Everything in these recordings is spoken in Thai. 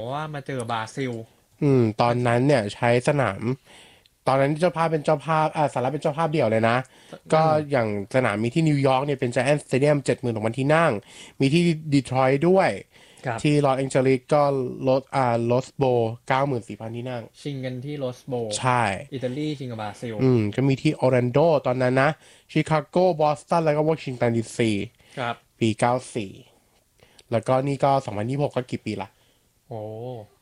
ว่ามาเจอบราซิลตอนนั้นเนี่ยใช้สนามตอนนั้นเจ้าภาพเป็นเจ้าภาพสหรัฐเป็นเจ้าภาพเดี่ยวเลยนะก็อย่างสนามมีที่นิวยอร์กเนี่ยเป็น Giant Stadium 72,000 ที่นั่งมีที่ดีทรอยต์ด้วยที่ลอสแองเจลิสก็ลอสโบ 94,000 ที่นั่งชิงกันที่ลอสโบใช่อิตาลีชิงกับบราซิลก็มีที่ออร์แลนโดตอนนั้นนะชิคาโกบอสตันแล้วก็วอชิงตันดีซีปี94แล้วก็นี่ก็2026ก็กี่ปีละโอ้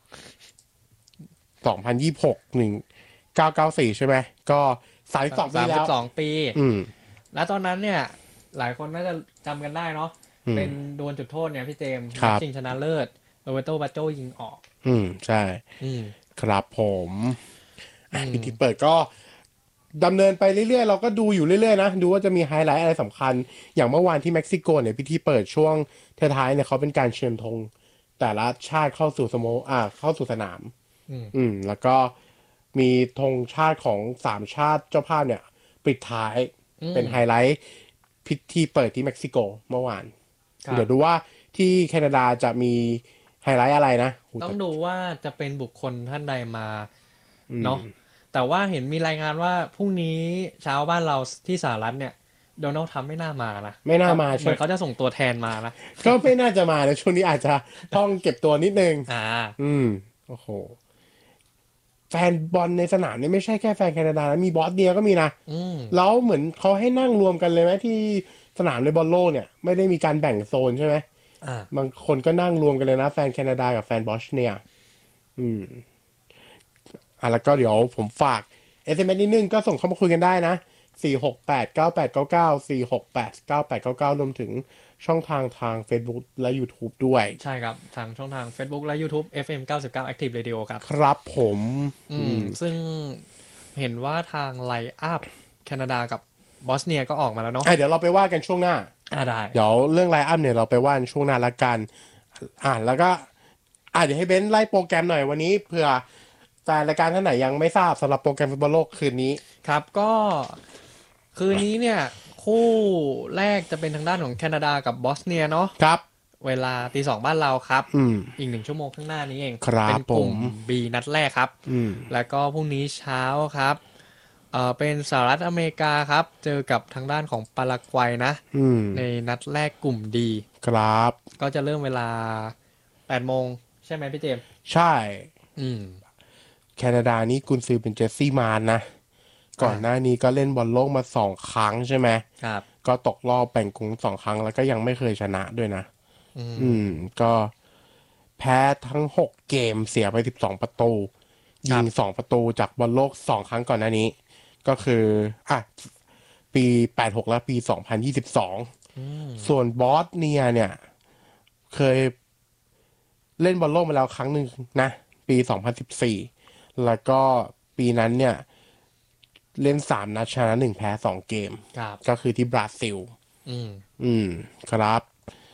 2026 1994ใช่ไหมก็32ปีแล้ว 32ปีแล้วตอนนั้นเนี่ยหลายคนน่าจะจำกันได้เนาะเป็นดวลจุดโทษเนี่ยพี่เจมส์ชิงชนะเลิศโรเบโต บัจโจยิงออกใช่ครับผมพิธีเปิดก็ดำเนินไปเรื่อยๆเราก็ดูอยู่เรื่อยๆนะดูว่าจะมีไฮไลท์อะไรสำคัญอย่างเมื่อวานที่เม็กซิโกเนี่ยพิธีเปิดช่วงท้ายๆเนี่ยเขาเป็นการเชิญธงแต่ละชาติเข้าสู่เข้าสู่สนามแล้วก็มีธงชาติของ3ชาติเจ้าภาพเนี่ยปิดท้ายเป็นไฮไลท์พิธีเปิดที่เม็กซิโกเมื่อวานเดี๋ยวดูว่าที่แคนาดาจะมีไฮไลท์อะไรนะต้องดูว่าจะเป็นบุคคลท่านใดมาเนาะแต่ว่าเห็นมีรายงานว่าพรุ่งนี้เช้าบ้านเราที่สหรัฐเนี่ยโดนัลด์ทรัมป์ไม่น่ามานะไม่น่ามาเหมือนเขาจะส่งตัวแทนมานะก็ไม่น่าจะมาแล้วช่วงนี้อาจจะต้องเก็บตัวนิดนึงโอ้โหแฟนบอลในสนามนี่ไม่ใช่แค่แฟนแคนาดานะมีบอสเนียก็มีนะแล้วเหมือนเขาให้นั่งรวมกันเลยไหมที่สนามในบอลโลกเนี่ยไม่ได้มีการแบ่งโซนใช่ไหมบางคนก็นั่งรวมกันเลยนะแฟนแคนาดากับแฟนบอสเนียแล้วก็เดี๋ยวผมฝาก SMS นิดนึงก็ส่งเข้ามาคุยกันได้นะ4689899 4689899รวมถึงช่องทาง Facebook และ YouTube ด้วยใช่ครับทางช่องทาง Facebook และ YouTube FM 99 Active Radio ครับครับผมซึ่งเห็นว่าทางไลน์อัพแคนาดากับบอสเนียก็ออกมาแล้วเนาะเดี๋ยวเราไปว่ากันช่วงหน้าได้เดี๋ยวเรื่องไลน์อัพเนี่ยเราไปว่าช่วงหน้าละกันแล้วก็เดี๋ยวให้เบนซ์ไล่โปรแกรมหน่อยวันนี้เผื่อแฟนรายการท่านไหนยังไม่ทราบสำหรับโปรแกรมฟุตบอลโลกคืนนี้ครับก็คืนนี้เนี่ยคู่แรกจะเป็นทางด้านของแคนาดากับบอสเนียเนาะครับเวลา 2:00 บ้านเราครับอีก1ชั่วโมงข้างหน้านี้เองเป็นกลุ่ม B นัดแรกครับแล้วก็พรุ่งนี้เช้าครับเป็นสหรัฐอเมริกาครับเจอกับทางด้านของปารากวัยนะในนัดแรกกลุ่ม D ครับก็จะเริ่มเวลา 8:00 นใช่ไหมพี่เจมส์ใช่แคนาดานี่กุนซือเป็นเจสซี่มานนะก่อนหน้านี้ก็เล่นบอลโลกมา2 ครั้งใช่ไหมครับก็ตกรอบแบ่งกลุ่ม2 ครั้งแล้วก็ยังไม่เคยชนะด้วยนะก็แพ้ทั้ง6 เกมเสียไป12 ประตูยิง2 ประตูจากบอลโลก2 ครั้งก่อนหน้านี้ก็คือปี86และปี2022ส่วนบอสเนียเนี่ยเคยเล่นบอลโลกมาแล้วครั้งหนึ่งนะปี2014แล้วก็ปีนั้นเนี่ยเล่น3 นัดชนะ1แพ้2 เกมก็คือที่บราซิลครับ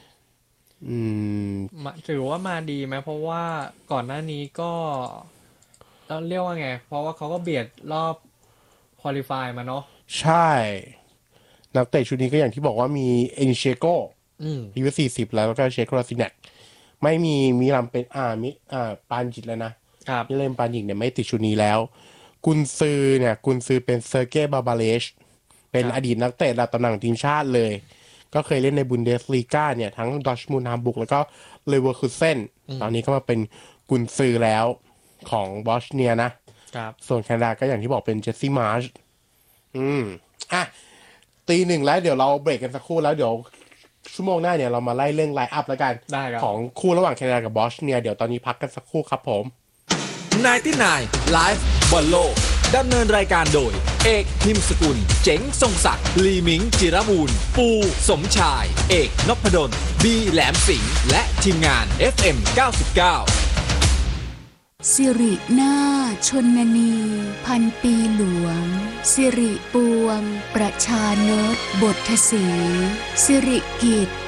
ถือว่ามาดีไหมเพราะว่าก่อนหน้านี้ก็ต้องเรียกว่าไงเพราะว่าเขาก็เบียดรอบควอลิฟายมาเนาะใช่นักเตะชุดนี้ก็อย่างที่บอกว่ามีเอนิเชโกอายุ40แล้วก็เชโกลาซิเนตไม่มีลำเป็นปานจิตแล้วนะที่เล่นปานหญิงเนี่ยไม่ติดชุดนี้แล้วกุนซือเป็นเซอร์เก้บาบาเลชเป็นอดีตนักเตะระดับตำแหน่งทีมชาติเลยก็เคยเล่นในบุนเดสลีกาเนี่ยทั้งดอร์ทมุนด์ ฮัมบูร์กแล้วก็เลเวอร์คูเซ่นตอนนี้ก็มาเป็นกุนซือแล้วของบอสเนียนะส่วนแคนาดาก็อย่างที่บอกเป็นเจสซี่มาร์ช1:00 แล้วเดี๋ยวเราเบรกกันสักครู่แล้วเดี๋ยวชั่วโมงหน้าเนี่ยเรามาไล่เรื่องไลน์อัพแล้วกันของคู่ระหว่างแคนาดากับบอสเนียเดี๋ยวตอนนี้พักกันสักครู่ครับผม 99 Live บอลโลกดำเนินรายการโดยเอกพิมพ์สกุลเจ๋งทรงศักดิ์ลีมิงจิรบูรณ์ปูสมชายเอกนพดลบีแหลมสิงห์และทีมงาน FM 99 สิรินาชนนีพันปีหลวงสิริปวงประชานตบทศรีสิริกิจ